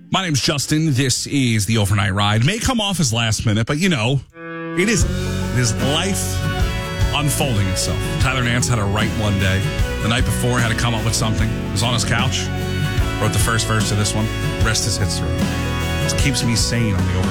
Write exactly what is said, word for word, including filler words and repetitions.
My name's Justin. This is the Overnight Ride. May come off as last minute, but you know, it is it is life unfolding itself. Tyler Nance had to write one day. The night before, had to come up with something. He was on his couch, wrote the first verse of this one. Rest is history. It keeps me sane on the Overnight